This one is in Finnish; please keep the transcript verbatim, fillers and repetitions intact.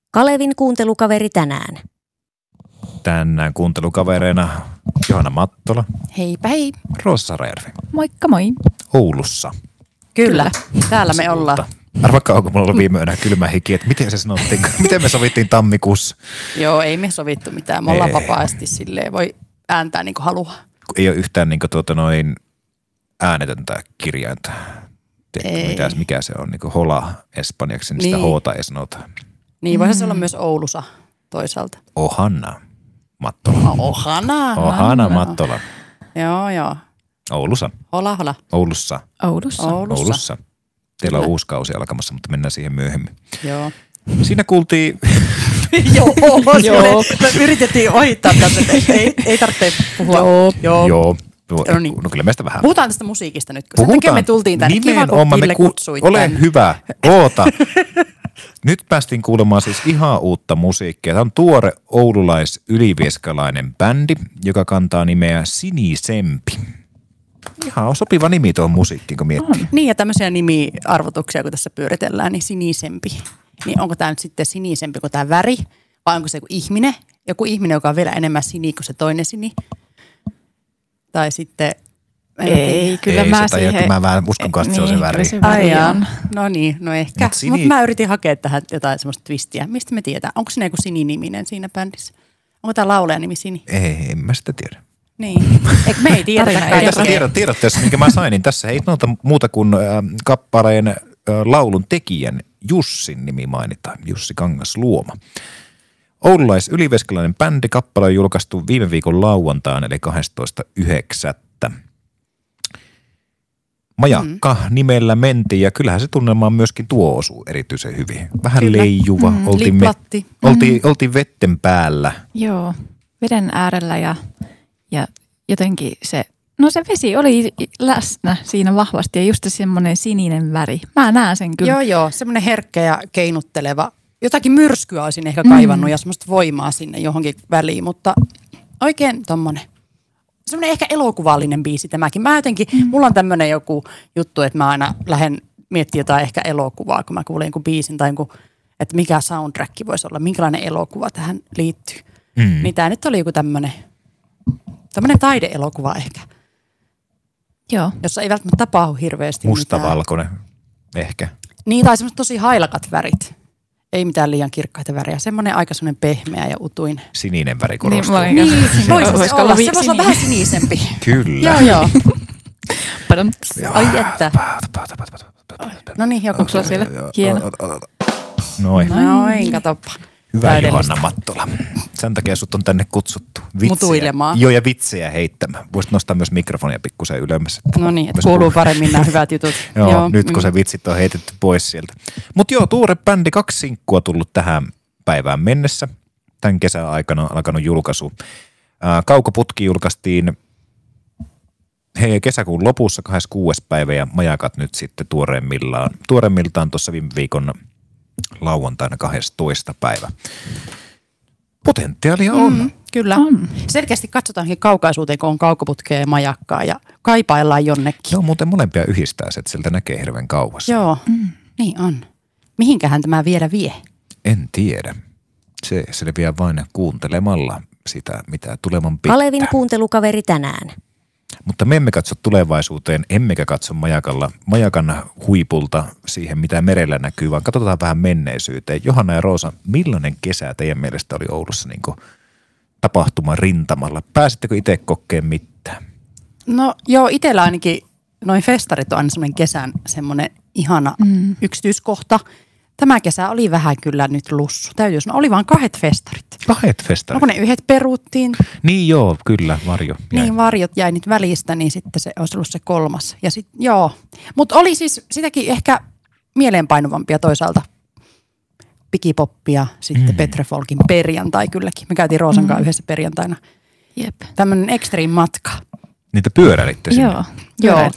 Kalevin kuuntelukaveri tänään. Tänään kuuntelukavereina Johanna Mattola. Heipä hei. Roosa Sarajärvi. Moikka moi. Oulussa. Kyllä, täällä me ollaan. Arvakka, onko mulla ollut viime yönä kylmä hiki, että miten se sanottiin, miten me sovittiin tammikuussa? Joo, ei me sovittu mitään. Me ollaan vapaasti silleen, voi ääntää niin kuin haluaa. Ei ole yhtään niin kuin tuota noin äänetöntä kirjainta. Tiedätkö, mitäs, mikä se on, niin kuin hola espanjaksi, niin, niin. sitä hoota ei sanota. Niin, voisi mm. olla myös Oulussa toisaalta. Ohana Mattola. No, ohana. Ohana Mattola. Joo, joo. Oulussa. Hola, hola. Oulussa. Oulussa. Oulussa. Oulussa. Teillä on uusi kausi alkamassa, mutta mennään siihen myöhemmin. Joo. Siinä kuultiin... Joo, joo. Me yritettiin ohittaa tästä, että ei, ei tarvitse puhua. Joo. Joo. Joo. No, niin. No kyllä meistä vähän. Puhutaan tästä musiikista nyt, kun sen takia me tultiin tänne. Kiva, kun Ville kutsuit Ole tänne. hyvä, oota. Nyt päästiin kuulemaan siis ihan uutta musiikkia. Tämä on tuore oululais-ylivieskalainen bändi, joka kantaa nimeä Sinisempi. Ihan sopiva nimi tuohon musiikkiin, kun miettii. On. Niin ja tämmöisiä nimiarvotuksia, kun tässä pyöritellään, niin Sinisempi. Niin onko tämä nyt sitten sinisempi kuin tämä väri? Vai onko se joku ihminen? Joku ihminen, joka on vielä enemmän sini kuin se toinen sini? Tai sitten... Ei, ei kyllä ei, mä se siihen... Mä vähän uskon kanssa, että se on se väri. Se väri on. No niin, no ehkä. Mutta sini... Mut mä yritin hakea tähän jotain semmoista twistiä. Mistä me tiedetään? Onko siinä joku Sini-niminen siinä bändissä? Onko tämä laulajan nimi Sini? Ei, en mä sitä tiedä. Niin. Eikö me ei tiedetä? Ei tässä tiedot, tiedotteessa, minkä mä sain, niin tässä ei noita muuta kuin äh, kappaleen äh, laulun tekijän Jussin nimi mainitaan. Jussi Kangasluoma. Oululais-ylivieskalainen bändi. Kappale on julkaistu viime viikon lauantaina, eli kahdestoista yhdeksättä Majakka mm. nimellä mentiin ja kyllähän se tunnelmaan myöskin tuo osuu erityisen hyvin. Vähän kyllä. leijuva. Mm, oltiin, me, oltiin, mm. oltiin vetten päällä. Joo, veden äärellä ja, ja jotenkin se, no se vesi oli läsnä siinä vahvasti ja just semmoinen sininen väri. Mä näen sen kyllä. Joo, joo, semmoinen herkkä ja keinutteleva. Jotakin myrskyä olisin ehkä kaivannut mm. ja semmoista voimaa sinne johonkin väliin, mutta oikein tommonen. Semmoinen ehkä elokuvallinen biisi tämäkin. Mä jotenkin, mm. mulla on tämmöinen joku juttu, että mä aina lähden miettimään jotain ehkä elokuvaa, kun mä kuulen jonkun biisin tai jonkun, että mikä soundtrack voisi olla, minkälainen elokuva tähän liittyy. Mm. Niin tää nyt oli joku tämmöinen, tämmöinen taideelokuva ehkä. Joo. Jossa ei välttämättä tapahdu hirveästi mustavalkoinen ehkä. Niin, tai semmoiset tosi hailakat värit. Ei mitään liian kirkkaita värejä. Semmoinen aika semmoinen pehmeä ja utuin. Sininen väri korostuu. Niin, niin voisi se olla. Se voisi olla vähän sinisempi. Kyllä. Joo, joo. Ai että. No niin, joku sulla siellä. Hieno. Noin. Noin, katoppa. Hyvä Johanna Mattola. Sen takia sut on tänne kutsuttu. Vitsiä. Mutuilemaan. Joo, ja vitsejä heittämään. Voisit nostaa myös mikrofonia pikkusen ylemmäs. No niin, että kuuluu paremmin nämä hyvät jutut. joo, joo, nyt kun se vitsit on heitetty pois sieltä. Mutta joo, tuore bändi, kaksi sinkkua tullut tähän päivään mennessä. Tämän kesän aikana on alkanut julkaisu. Ää, Kaukoputki julkaistiin hei, kesäkuun lopussa kahdeskymmeneskuudes päivä ja Majakat nyt sitten tuoreimmillaan. Tuoreimmiltaan tuossa viime viikon lauantaina kahdestoista päivä. Potentiaalia on. Mm, kyllä. On. Selkeästi katsotaankin kaukaisuuteen, kun on Kaukoputkea ja Majakkaa ja kaipaillaan jonnekin. Joo, muuten molempia yhdistää se, että sieltä näkee hirveän kauas. Joo, mm. niin on. Mihinkähän tämä vielä vie? En tiedä. Se selviää vain kuuntelemalla sitä, mitä tuleman pitää. Kalevin kuuntelukaveri tänään. Mutta me emme katso tulevaisuuteen, emmekä katso majakalla, majakan huipulta siihen, mitä merellä näkyy, vaan katsotaan vähän menneisyyteen. Johanna ja Roosa, millainen kesä teidän mielestä oli Oulussa niin kuin tapahtuman rintamalla? Pääsittekö itse kokeen mitään? No joo, itsellä ainakin noin festarit on aina semmoinen kesän semmoinen ihana mm. yksityiskohta. Tämä kesä oli vähän kyllä nyt lussu. Täytyy sanoa, oli vaan kahdet festarit. Kahdet festarit? No kun ne yhdet peruttiin. Niin joo, kyllä, varjo jäi. Niin, varjot jäi nyt välistä, niin sitten se olisi ollut se kolmas. Ja sit, joo. Mutta oli siis sitäkin ehkä mieleenpainuvampia toisaalta. Pikipoppia, sitten mm. Petrefolkin perjantai kylläkin. Me käytiin Roosan kanssa mm. yhdessä perjantaina. Jep. Tämmöinen extreme matka. Niitä pyöräilitte sinne? Joo. Joo.